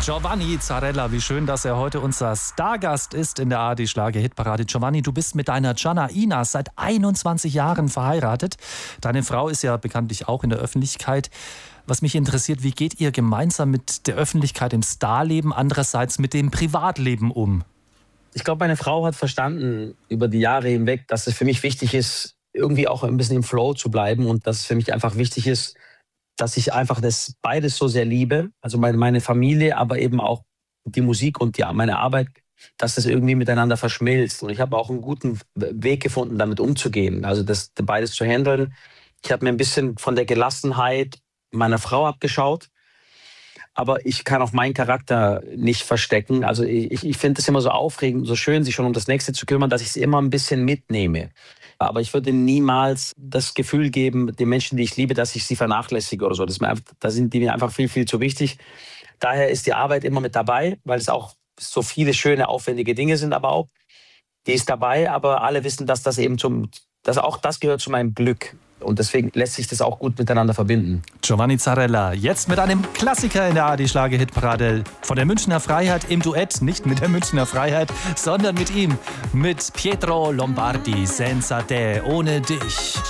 Giovanni Zarella, wie schön, dass er heute unser Stargast ist in der ARD-Schlager-Hitparade. Giovanni, du bist mit deiner Janaina seit 21 Jahren verheiratet. Deine Frau ist ja bekanntlich auch in der Öffentlichkeit. Was mich interessiert, wie geht ihr gemeinsam mit der Öffentlichkeit im Starleben, andererseits mit dem Privatleben um? Ich glaube, meine Frau hat verstanden über die Jahre hinweg, dass es für mich wichtig ist, irgendwie auch ein bisschen im Flow zu bleiben und dass es für mich einfach wichtig ist, dass ich einfach das beides so sehr liebe, also meine Familie, aber eben auch die Musik und meine Arbeit, dass das irgendwie miteinander verschmilzt. Und ich habe auch einen guten Weg gefunden, damit umzugehen, also das beides zu handeln. Ich habe mir ein bisschen von der Gelassenheit meiner Frau abgeschaut, aber ich kann auch meinen Charakter nicht verstecken. Also ich finde es immer so aufregend, so schön, sich schon um das Nächste zu kümmern, dass ich es immer ein bisschen mitnehme. Aber ich würde niemals das Gefühl geben, den Menschen, die ich liebe, dass ich sie vernachlässige oder so. Da sind die mir einfach viel, viel zu wichtig. Daher ist die Arbeit immer mit dabei, weil es auch so viele schöne, aufwendige Dinge sind, aber auch, die ist dabei, aber alle wissen, dass das eben auch das gehört zu meinem Glück. Und deswegen lässt sich das auch gut miteinander verbinden. Giovanni Zarella, jetzt mit einem Klassiker in der ARD-Schlager-Hitparade von der Münchner Freiheit im Duett, nicht mit der Münchner Freiheit, sondern mit ihm, mit Pietro Lombardi, Senza te, ohne dich.